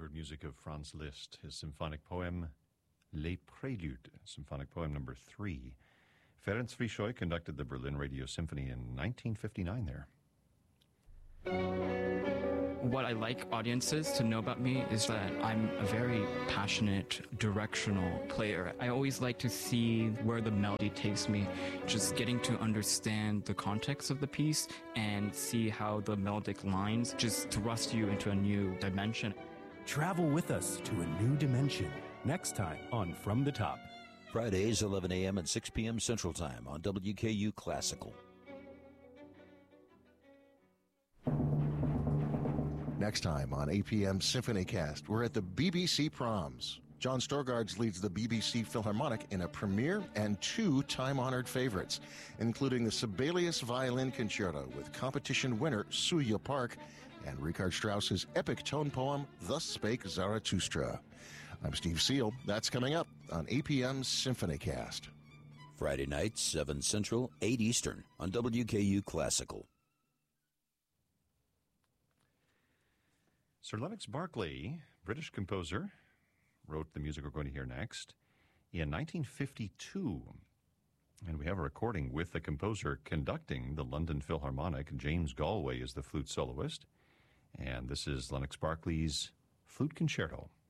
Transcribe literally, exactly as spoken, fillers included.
heard music of Franz Liszt, his symphonic poem, Les Préludes, symphonic poem number three. Ferenc Frischoy conducted the Berlin Radio Symphony in nineteen fifty-nine there. What I like audiences to know about me is that I'm a very passionate, directional player. I always like to see where the melody takes me, just getting to understand the context of the piece and see how the melodic lines just thrust you into a new dimension. Travel with us to a new dimension next time on From the Top. Fridays, eleven a.m. and six p.m. Central Time on W K U Classical. Next time on A P M SymphonyCast, we're at the B B C Proms. John Storgards leads the B B C Philharmonic in a premiere and two time-honored favorites, including the Sibelius Violin Concerto with competition winner Suya Park and Richard Strauss's epic tone poem, Thus Spake Zarathustra. I'm Steve Seal. That's coming up on A P M SymphonyCast. Friday nights, seven Central, eight Eastern on W K U Classical. Sir Lennox Berkeley, British composer, wrote the music we're going to hear next in nineteen fifty-two. And we have a recording with the composer conducting the London Philharmonic. James Galway is the flute soloist. And this is Lennox Berkeley's Flute Concerto.